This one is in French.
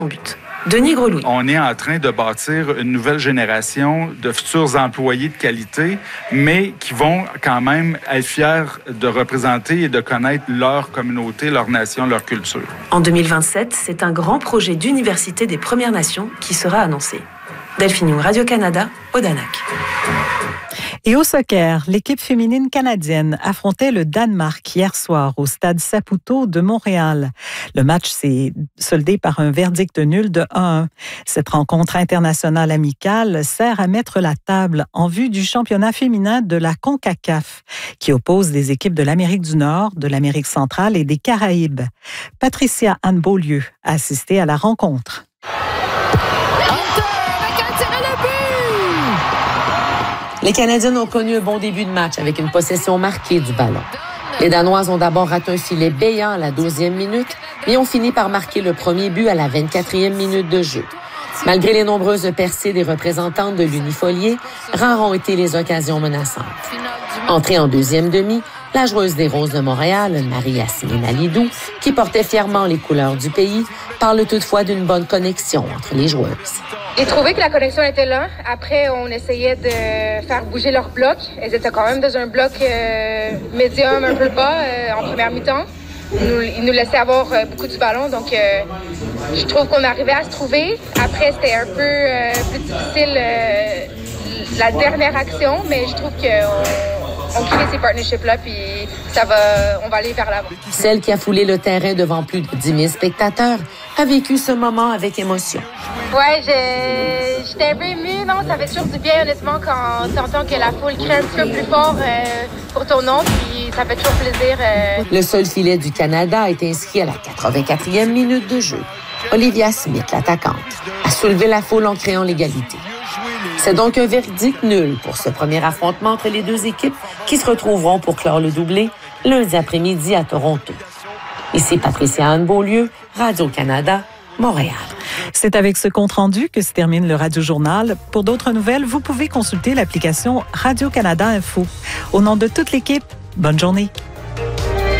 but. Denis Grelouille. On est en train de bâtir une nouvelle génération de futurs employés de qualité, mais qui vont quand même être fiers de représenter et de connaître leur communauté, leur nation, leur culture. En 2027, c'est un grand projet d'université des Premières Nations qui sera annoncé. Delphine Young, Radio-Canada, Odanak. Et au soccer, l'équipe féminine canadienne affrontait le Danemark hier soir au stade Saputo de Montréal. Le match s'est soldé par un verdict nul de 1-1. Cette rencontre internationale amicale sert à mettre la table en vue du championnat féminin de la CONCACAF, qui oppose des équipes de l'Amérique du Nord, de l'Amérique centrale et des Caraïbes. Patricia Anne-Beaulieu a assisté à la rencontre. Les Canadiennes ont connu un bon début de match avec une possession marquée du ballon. Les Danoises ont d'abord raté un filet béant à la 12e minute, mais ont fini par marquer le premier but à la 24e minute de jeu. Malgré les nombreuses percées des représentantes de l'Unifolié, rares ont été les occasions menaçantes. Entrée en deuxième demi, la joueuse des Roses de Montréal, Marie-Yasmine Alidou, qui portait fièrement les couleurs du pays, parle toutefois d'une bonne connexion entre les joueuses. J'ai trouvé que la connexion était là. Après, on essayait de faire bouger leur bloc. Elles étaient quand même dans un bloc médium, un peu bas en première mi-temps. Ils nous laissaient avoir beaucoup du ballon, donc je trouve qu'on arrivait à se trouver. Après, c'était un peu plus difficile la dernière action, mais je trouve qu'on crée ces partnerships-là, puis on va aller vers l'avant. Celle qui a foulé le terrain devant plus de 10 000 spectateurs a vécu ce moment avec émotion. Ouais, j'étais un peu émue. Non, ça fait toujours du bien, honnêtement, quand tu entends que la foule crie un petit peu plus fort pour ton nom, puis ça fait toujours plaisir. Le seul filet du Canada a été inscrit à la 84e minute de jeu. Olivia Smith, l'attaquante, a soulevé la foule en créant l'égalité. C'est donc un verdict nul pour ce premier affrontement entre les deux équipes qui se retrouveront pour clore le doublé lundi après-midi à Toronto. Ici Patricia Anne-Beaulieu, Radio-Canada, Montréal. C'est avec ce compte-rendu que se termine le Radio-Journal. Pour d'autres nouvelles, vous pouvez consulter l'application Radio-Canada Info. Au nom de toute l'équipe, bonne journée.